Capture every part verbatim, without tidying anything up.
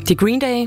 Det er Green Day.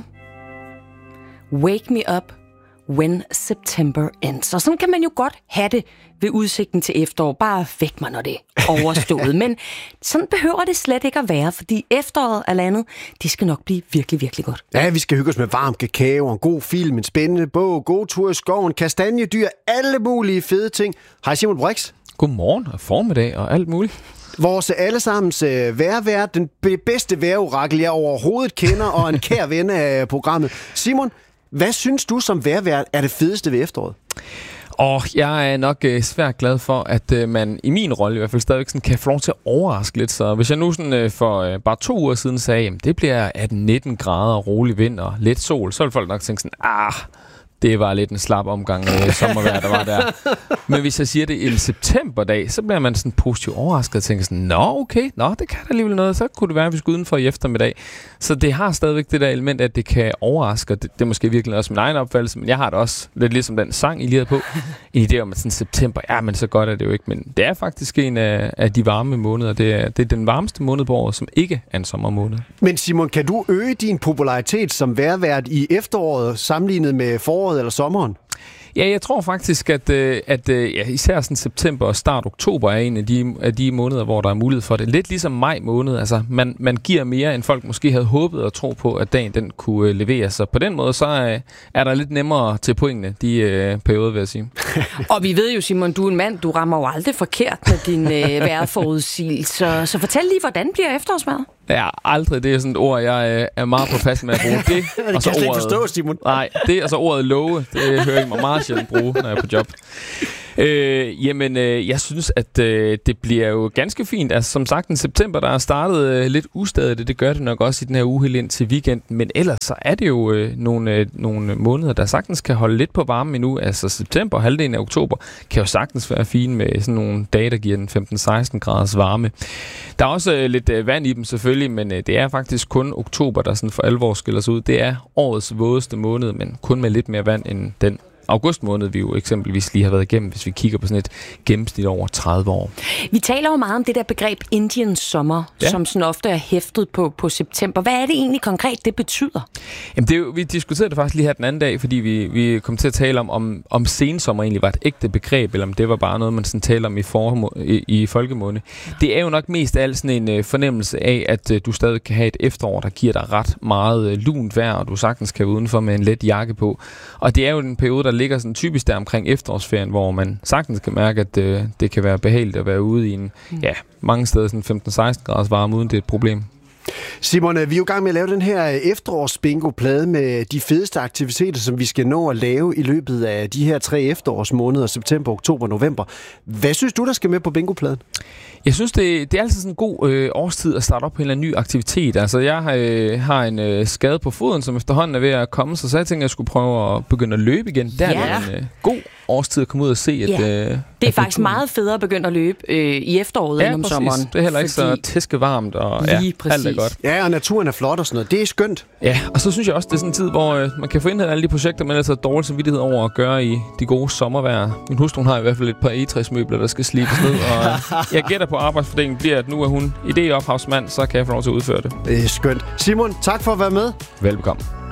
Wake me up when September ends. Og sådan kan man jo godt have det ved udsigten til efterår. Bare væk mig, når det er overstået. Men sådan behøver det slet ikke at være, fordi efteråret og landet, det skal nok blive virkelig, virkelig godt. Ja, vi skal hygge os med varm kakao, en god film, en spændende bog, god tur i skoven, kastanjedyr, alle mulige fede ting. Hej Simon Brix. Godmorgen og formiddag og alt muligt. Vores allesammens øh, vejrvært, den bedste vejrorakel, jeg overhovedet kender, og en kær ven af programmet. Simon, hvad synes du som vejrvært er det fedeste ved efteråret? Og jeg er nok øh, svært glad for, at øh, man i min rolle i hvert fald stadigvæk sådan, kan få lov til at overraske lidt. Så hvis jeg nu sådan, øh, for øh, bare to uger siden sagde, at det bliver atten nitten grader, rolig vind og lidt sol, så vil folk nok tænke sådan, ah, det var lidt en slap omgang øh, sommervejr, der var der. Men hvis jeg siger det en septemberdag, så bliver man sådan positivt overrasket og tænker sådan, nå okay, nå det kan da alligevel noget, så kunne det være, at vi skulle udenfor i eftermiddag. Så det har stadigvæk det der element, at det kan overraske, og det, det er måske virkelig også min egen opfattelse, men jeg har det også lidt ligesom den sang, I lige havde på. En idé om, at sådan september, ja, men så godt er det jo ikke, men det er faktisk en af, af de varme måneder. Det er, det er den varmeste måned på året, som ikke er en sommermåned. Men Simon, kan du øge din popularitet som vejrvært i efteråret sammenlignet med foråret eller sommeren? Ja, jeg tror faktisk, at, at ja, især sådan september og start oktober er en af de, af de måneder, hvor der er mulighed for det. Lidt ligesom maj måned. Altså, man, man giver mere, end folk måske havde håbet og tro på, at dagen den kunne levere. Så på den måde, så er, er der lidt nemmere til pointene de øh, perioder, vil jeg sige. Og vi ved jo, Simon, du er en mand, du rammer jo aldrig forkert med din øh, vejrforudsigelse. Så, så fortæl lige, hvordan bliver efterårsvejret? Ja, aldrig. Det er sådan et ord, jeg øh, er meget påpasselig med at bruge. Det, det og så kan jeg ordet, ikke forstå, Simon. Nej, det og så ordet love, det hører jeg mig meget sjældent bruge, når jeg er på job. Øh, jamen, øh, jeg synes, at øh, det bliver jo ganske fint. Altså, som sagt, en september, der er startet øh, lidt ustadigt. Det gør det nok også i den her uge helt ind til weekenden. Men ellers så er det jo øh, nogle, øh, nogle måneder, der sagtens kan holde lidt på varmen endnu. Altså september og halvdelen af oktober kan jo sagtens være fine med sådan nogle dage, der giver den femten seksten graders varme. Der er også øh, lidt øh, vand i dem selvfølgelig, men øh, det er faktisk kun oktober, der sådan for alvor skiller sig ud. Det er årets vådeste måned, men kun med lidt mere vand end den august måned, vi jo eksempelvis lige har været igennem, hvis vi kigger på sådan et gennemsnit over tredive år. Vi taler jo meget om det der begreb Indiens sommer, ja. Som sådan ofte er hæftet på, på september. Hvad er det egentlig konkret, det betyder? Jamen, det er jo, vi diskuterede det faktisk lige her den anden dag, fordi vi, vi kom til at tale om, om, om sensommer egentlig var et ægte begreb, eller om det var bare noget, man sådan taler om i, for, i, i folkemunde. Det er jo nok mest af alt sådan en uh, fornemmelse af, at uh, du stadig kan have et efterår, der giver dig ret meget uh, lunt vejr, og du sagtens kan udenfor med en let jakke på. Og det er jo en periode, der ligger sådan typisk der omkring efterårsferien, hvor man sagtens kan mærke, at øh, det kan være behageligt at være ude i en, mm. ja, mange steder sådan femten seksten graders varme, uden det er et problem. Simon, vi er jo i gang med at lave den her efterårsbingo-plade med de fedeste aktiviteter, som vi skal nå at lave i løbet af de her tre efterårsmåneder, september, oktober, november. Hvad synes du, der skal med på bingo-pladen? Jeg synes, det, det er altid sådan en god øh, årstid at starte op på en eller anden ny aktivitet. Altså, jeg øh, har en øh, skade på foden, som efterhånden er ved at komme, så, så jeg tænkte, at jeg skulle prøve at begynde at løbe igen. Der ja. er en øh, god årstid at komme ud og se, at ja. øh, det er faktisk meget federe at begynde at løbe øh, i efteråret ja, end om præcis. sommeren. Det er heller ikke fordi... så tæskevarmt, og ja, alt er godt. Ja, og naturen er flot og sådan noget. Det er skønt. Ja, og så synes jeg også, det er sådan en tid, hvor øh, man kan få indhentet alle de projekter, man altså dårlig samvittighed over at gøre i de gode sommervejr. Min hustru har i hvert fald et par egetræsmøbler, der skal slibes ned, og jeg gætter på arbejdsfordelingen bliver, at nu er hun idéophavsmand, så kan jeg få lov til at udføre det. Det er skønt. Simon, tak for at være med. Velbekomme.